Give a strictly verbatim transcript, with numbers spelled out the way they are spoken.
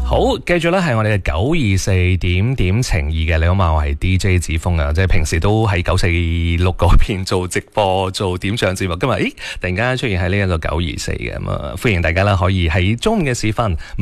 好，繼續咧係我哋嘅九二四點點情意嘅，你好嘛？我係 D J 子峰啊，即係平時都喺九四六嗰邊做直播做點唱節目，今日咦突然間出現喺呢一個九二四嘅咁啊，歡迎大家啦，可以喺中午嘅時分